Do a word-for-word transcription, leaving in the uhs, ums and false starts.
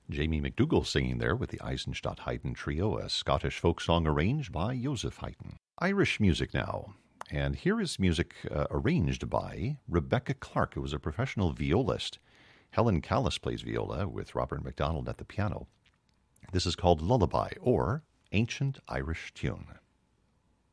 Jamie McDougall singing there with the Eisenstadt Haydn Trio, a Scottish folk song arranged by Joseph Haydn. Irish music now. And here is music uh, arranged by Rebecca Clark, who was a professional violist. Helen Callis plays viola with Robert MacDonald at the piano. This is called Lullaby, or Ancient Irish Tune.